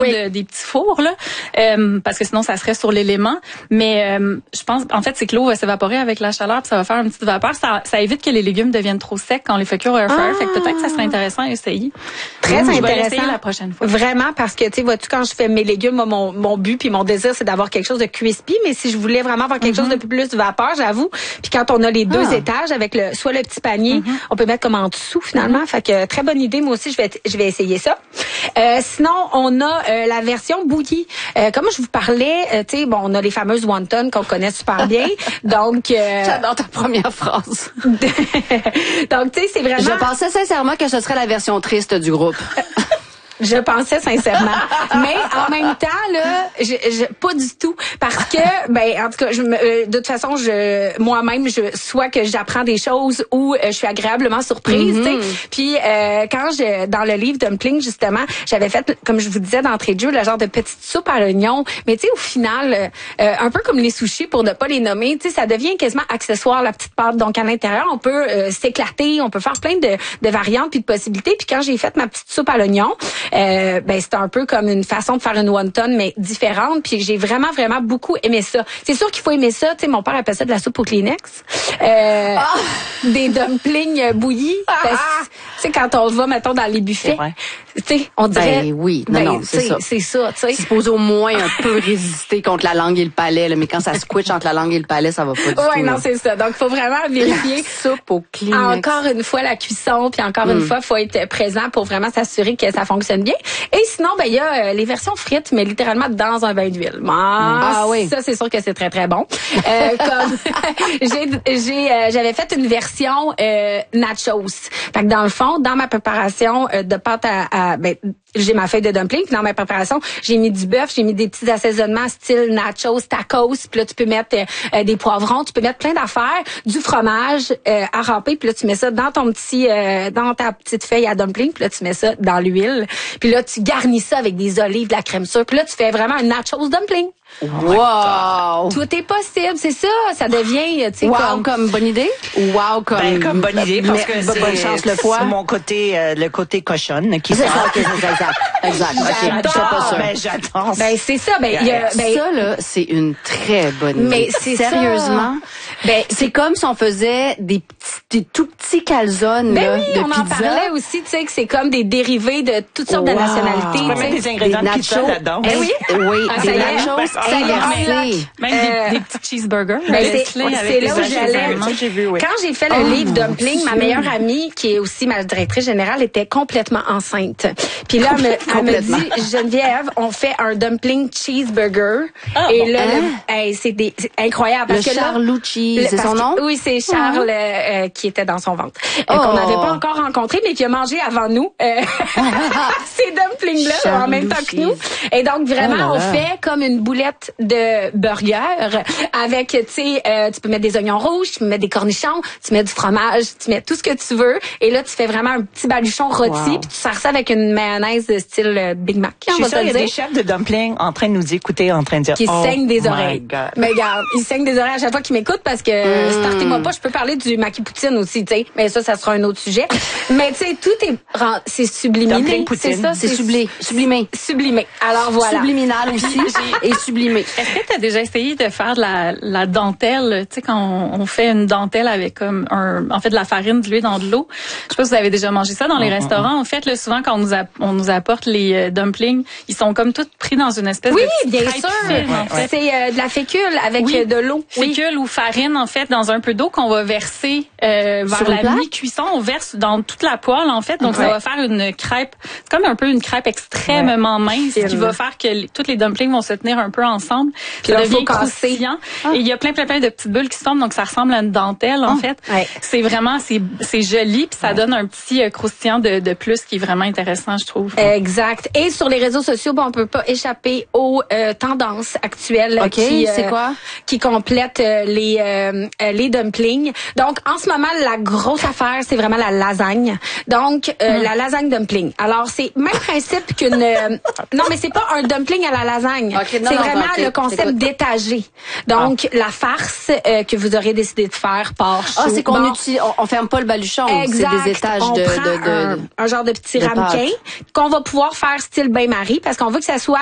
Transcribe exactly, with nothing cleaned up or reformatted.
oui. de, des petits fours là, euh, parce que sinon ça serait sur l'élément. Mais euh, je pense, en fait, c'est que l'eau va s'évaporer avec la chaleur, puis ça va faire une petite vapeur. Ça, ça évite que les légumes deviennent trop secs quand on les fait cuire au air fryer. Ah. Fait que peut-être que ça serait intéressant à essayer. Très mmh, intéressant. Je vais l'essayer la prochaine fois. Vraiment, parce que tu sais, vois-tu, quand je fais mes légumes, moi, mon mon but puis mon désir, c'est d'avoir quelque chose de crispy. Mais si je voulais vraiment avoir quelque mm-hmm. chose de plus de vapeur, j'avoue. Puis quand on a les deux ah. étages avec le soit le petit panier, mm-hmm. on peut mettre comme en dessous finalement. Mm-hmm. Fait que très bonne idée. Moi aussi, je vais je vais essayer ça. Euh, sinon, on a euh, la version bouillie. Euh, comme je vous parlais, euh, tu sais, bon, on a les fameuses wontons qu'on connaît super bien. Donc, euh... j'adore ta première phrase. Donc, tu sais, c'est vraiment. Je pensais sincèrement que ce serait la version triste du groupe. Je pensais sincèrement, mais en même temps là, je, je pas du tout, parce que ben en tout cas, je me, euh, de toute façon, je moi-même, je soit que j'apprends des choses ou euh, je suis agréablement surprise, mm-hmm. tu sais. Puis euh, quand je dans le livre Dumpling justement, j'avais fait, comme je vous disais d'entrée de jeu, le genre de petite soupe à l'oignon, mais tu sais au final, euh, un peu comme les sushis pour ne pas les nommer, tu sais, ça devient quasiment accessoire la petite pâte. Donc à l'intérieur, on peut euh, s'éclater, on peut faire plein de, de variantes puis de possibilités. Puis quand j'ai fait ma petite soupe à l'oignon, Euh, ben c'est un peu comme une façon de faire une wonton mais différente, puis j'ai vraiment vraiment beaucoup aimé ça. C'est sûr qu'il faut aimer ça, tu sais, mon père appelle ça de la soupe au Kleenex. Euh, ah. Des dumplings bouillis. Ah. Ben, tu sais quand on va mettons dans les buffets, tu sais, on dirait ben oui, non ben, non, c'est ça. C'est ça, tu sais. C'est supposé au moins un peu résister contre la langue et le palais là, mais quand ça squitch entre la langue et le palais, ça va pas du ouais, tout. Ouais, non, c'est ça. Donc faut vraiment vérifier soupe au Kleenex. Encore une fois la cuisson, puis encore mm. une fois, faut être présent pour vraiment s'assurer que ça fonctionne bien. Et sinon, ben il y a euh, les versions frites, mais littéralement dans un bain d'huile. Ah, ah oui. Ça, c'est sûr que c'est très très bon. Euh, comme j'ai j'ai euh, j'avais fait une version euh, nachos. Fait que dans le fond, dans ma préparation euh, de pâte à, à ben j'ai ma feuille de dumpling, puis dans ma préparation, j'ai mis du bœuf, j'ai mis des petits assaisonnements style nachos, tacos, puis là tu peux mettre euh, des poivrons, tu peux mettre plein d'affaires, du fromage euh, à râper, puis là tu mets ça dans ton petit euh, dans ta petite feuille à dumpling, puis là tu mets ça dans l'huile, puis là tu garnis ça avec des olives, de la crème sûre, puis là tu fais vraiment un nachos dumpling. Wow! Tout est possible, c'est ça, ça devient, tu sais, wow, comme comme bonne idée. Wow, comme ben, comme bonne idée parce que c'est bonne chance le foie. C'est mon côté euh, le côté cochonne qui c'est ça, okay, exact. Exact. OK, j'adore. pas ça. Ben j'adore. Ben c'est ça, ben il y a ben ça là, c'est une très bonne idée. Mais c'est sérieusement. Ça. Ben c'est comme si on faisait des petits des tout petits calzones ben là, oui, de on pizza. en parlait aussi, tu sais que c'est comme des dérivés de toutes sortes wow. de nationalités, tu peux mettre des ingrédients de pizza là-dedans. Eh oui, oui, ah, des nachos, ça y est. Même euh, des, des petits cheeseburgers. Ben c'est c'est là où j'allais. Quand j'ai fait le oh, livre Dumpling, ma meilleure amie, qui est aussi ma directrice générale, était complètement enceinte. Puis là, elle me, elle me dit, Geneviève, on fait un dumpling cheeseburger. Ah, et bon, là, hein? le, hey, c'est, des, c'est incroyable. Parce le que Charlucci, c'est son nom? Que, oui, c'est Charles oh. euh, qui était dans son ventre. Oh. Euh, qu'on n'avait pas encore rencontré, mais qui a mangé avant nous. Euh, ces dumplings-là, Charlucci. En même temps que nous. Et donc, vraiment, oh on fait comme une boulette de burger avec, tu sais, euh, tu peux mettre des oignons rouges, tu peux mettre des cornichons, tu mets du fromage, tu mets tout ce que tu veux. Et là, tu fais vraiment un petit baluchon rôti, wow. puis tu sers ça avec une mayonnaise de style euh, Big Mac. Je suis sûre qu'il y a des chefs de dumpling en train de nous écouter, en train de dire qui oh saignent des oreilles. Mais regarde, ils saignent des oreilles à chaque fois qu'ils m'écoutent parce que mm. startez-moi pas, je peux parler du maki poutine aussi, tu sais. Mais ça, ça sera un autre sujet. Mais tu sais, tout est c'est sublimé, c'est ça, c'est sublimé, sublimé, sublimé. Alors voilà. Subliminal aussi et sublimé. Est-ce que tu as déjà essayé de faire de la, la dentelle, tu sais, quand on, on fait une dentelle avec comme un, en fait, de la farine diluée dans de l'eau. Je sais pas si vous avez déjà mangé ça dans les mm-hmm. restaurants. En fait, là, souvent, quand on nous, a, on nous apporte les euh, dumplings, ils sont comme tous pris dans une espèce oui, de bien sûr. Fine, en fait. C'est euh, de la fécule avec oui. euh, de l'eau. Fécule oui. ou farine, en fait, dans un peu d'eau qu'on va verser euh, vers la mi-cuisson. On verse dans toute la poêle, en fait. Donc, ouais. ça va faire une crêpe, c'est comme un peu une crêpe extrêmement ouais. mince qui va faire que les, tous les dumplings vont se tenir un peu ensemble. Puis ça devient croustillant. Ah. Et il y a plein, plein, plein de petites bulles qui se tombent, donc ça ressemble à une dentelle, en oh. fait. Ouais. C'est vraiment, c'est, c'est joli, puis ça ouais. donne un petit euh, croustillant de, de plus qui est vraiment intéressant, je trouve. Exact. Et sur les réseaux sociaux, bon, on peut pas échapper aux euh, tendances actuelles okay, qui, c'est euh, quoi? qui complètent euh, les, euh, euh, les dumplings. Donc, en ce moment, la grosse affaire, c'est vraiment la lasagne. Donc, euh, mm. la lasagne dumpling. Alors, c'est même principe qu'une... Euh, non, mais c'est pas un dumpling à la lasagne. Okay, non, c'est non, vraiment okay, le concept d'étagé. Donc, ah. la farce euh, que vous aurez décidé de faire part chaud. Ah, c'est qu'on bon. utilise, on, on ferme pas le baluchon. Exact. C'est des étages on de, prend de, de, un, de... un genre de petit de ramequin qu'on va pouvoir faire style bain-marie parce qu'on veut que ça soit